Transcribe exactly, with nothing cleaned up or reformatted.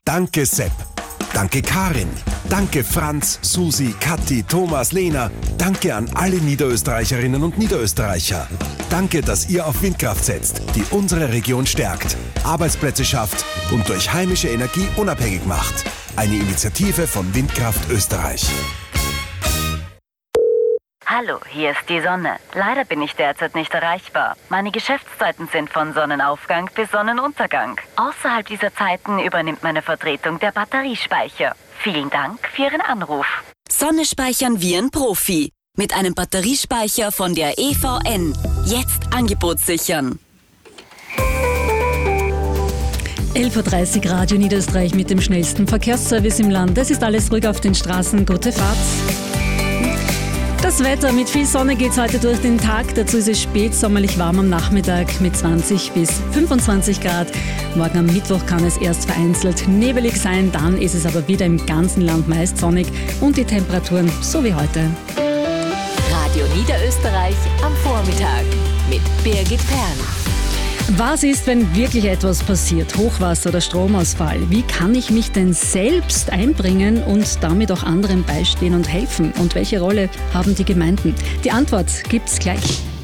Danke Sepp. Danke Karin. Danke Franz, Susi, Kathi, Thomas, Lena. Danke an alle Niederösterreicherinnen und Niederösterreicher. Danke, dass ihr auf Windkraft setzt, die unsere Region stärkt, Arbeitsplätze schafft und durch heimische Energie unabhängig macht. Eine Initiative von Windkraft Österreich. Hallo, hier ist die Sonne. Leider bin ich derzeit nicht erreichbar. Meine Geschäftszeiten sind von Sonnenaufgang bis Sonnenuntergang. Außerhalb dieser Zeiten übernimmt meine Vertretung der Batteriespeicher. Vielen Dank für Ihren Anruf. Sonne speichern wie ein Profi. Mit einem Batteriespeicher von der E V N. Jetzt Angebot sichern. elf Uhr dreißig Radio Niederösterreich mit dem schnellsten Verkehrsservice im Land. Es ist alles ruhig auf den Straßen. Gute Fahrt. Das Wetter, mit viel Sonne geht es heute durch den Tag. Dazu ist es spätsommerlich warm am Nachmittag mit zwanzig bis fünfundzwanzig Grad. Morgen am Mittwoch kann es erst vereinzelt nebelig sein, dann ist es aber wieder im ganzen Land meist sonnig und die Temperaturen so wie heute. Radio Niederösterreich am Vormittag mit Birgit Perl. Was ist, wenn wirklich etwas passiert? Hochwasser oder Stromausfall? Wie kann ich mich denn selbst einbringen und damit auch anderen beistehen und helfen? Und welche Rolle haben die Gemeinden? Die Antwort gibt's gleich.